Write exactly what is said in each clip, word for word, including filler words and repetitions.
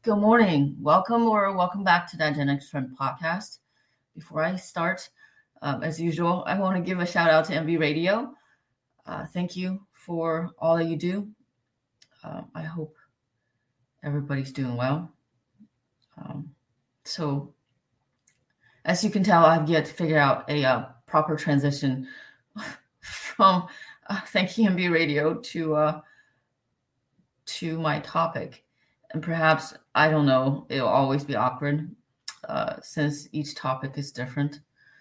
Good morning. Welcome or welcome back to that Gen X Trend podcast. Before I start, um, as usual, I want to give a shout out to M B Radio. Uh, thank you for all that you do. Uh, I hope everybody's doing well. Um, so, as you can tell, I've yet to figure out a uh, proper transition from uh, thank you M B Radio to uh, to my topic. And perhaps, I don't know, it'll always be awkward uh, since each topic is different.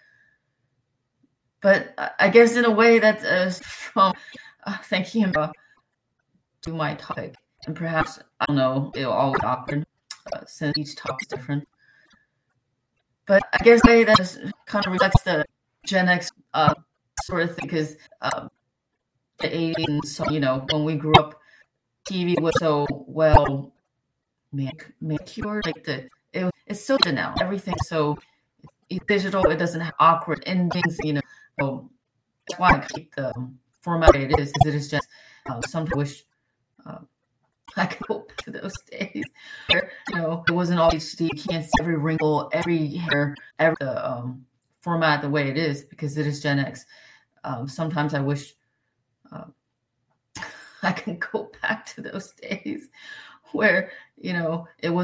But I guess in a way that is from uh, thanking him uh, to my topic. And perhaps, I don't know, it'll always be awkward uh, since each topic is different. But I guess in a way that is, kind of reflects the Gen X uh, sort of thing, because uh, the eighties, so, you know, when we grew up, T V was so well manicured, like the it, it's so good now. Everything's so digital. It doesn't have awkward endings. You know, so that's why I keep the format it is, because it is just uh, sometimes wish uh, I could go back to those days where, you know, it wasn't all H D. You can't see every wrinkle, every hair, every the um, format the way it is, because it is Gen X. Um, sometimes I wish uh, I can go back to those days where, you know, it was